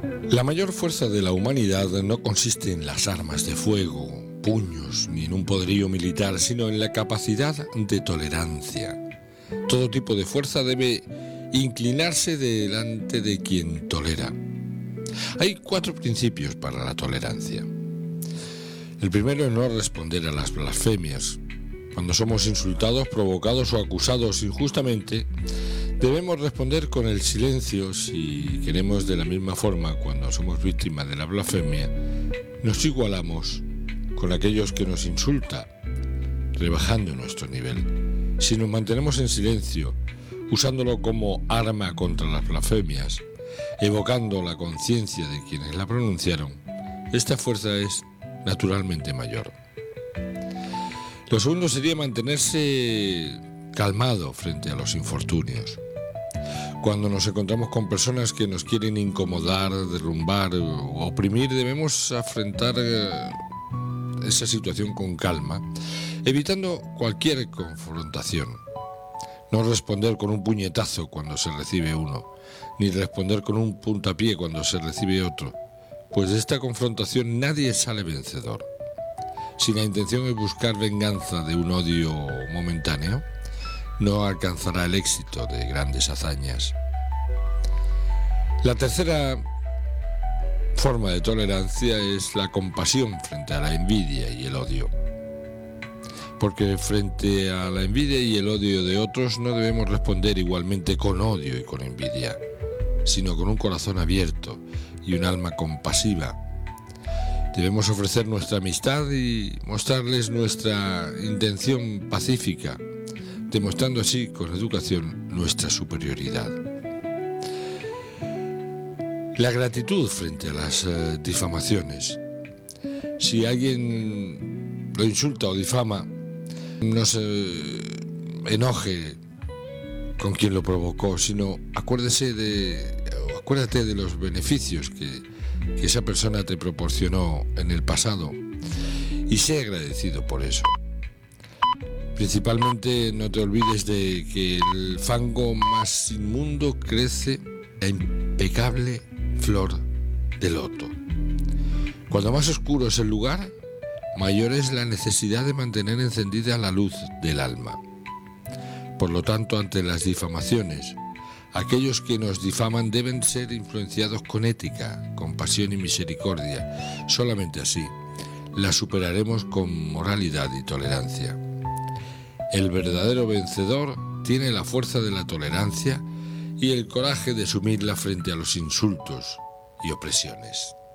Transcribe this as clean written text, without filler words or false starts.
La mayor fuerza de la humanidad no consiste en las armas de fuego, puños, ni en un poderío militar, sino en la capacidad de tolerancia. Todo tipo de fuerza debe inclinarse delante de quien tolera. Hay 4 principios para la tolerancia. El primero es no responder a las blasfemias. Cuando somos insultados, provocados o acusados injustamente, debemos responder con el silencio. Si queremos, de la misma forma, cuando somos víctimas de la blasfemia, nos igualamos con aquellos que nos insultan, rebajando nuestro nivel. Si nos mantenemos en silencio, usándolo como arma contra las blasfemias, evocando la conciencia de quienes la pronunciaron, esta fuerza es naturalmente mayor. Lo segundo sería mantenerse calmado frente a los infortunios. Cuando nos encontramos con personas que nos quieren incomodar, derrumbar o oprimir, debemos afrontar esa situación con calma, evitando cualquier confrontación. No responder con un puñetazo cuando se recibe uno, ni responder con un puntapié cuando se recibe otro, pues de esta confrontación nadie sale vencedor. Si la intención es buscar venganza de un odio momentáneo, no alcanzará el éxito de grandes hazañas. La tercera forma de tolerancia es la compasión frente a la envidia y el odio. Porque frente a la envidia y el odio de otros no debemos responder igualmente con odio y con envidia, sino con un corazón abierto y un alma compasiva. Debemos ofrecer nuestra amistad y mostrarles nuestra intención pacífica, demostrando así con educación nuestra superioridad. La gratitud frente a las difamaciones. Si alguien lo insulta o difama, no se enoje con quien lo provocó, sino acuérdate de los beneficios que esa persona te proporcionó en el pasado y sé agradecido por eso. Principalmente no te olvides de que el fango más inmundo crece a impecable flor de loto. Cuando más oscuro es el lugar, mayor es la necesidad de mantener encendida la luz del alma. Por lo tanto, ante las difamaciones, aquellos que nos difaman deben ser influenciados con ética, compasión y misericordia. Solamente así la superaremos con moralidad y tolerancia. El verdadero vencedor tiene la fuerza de la tolerancia y el coraje de sumirla frente a los insultos y opresiones.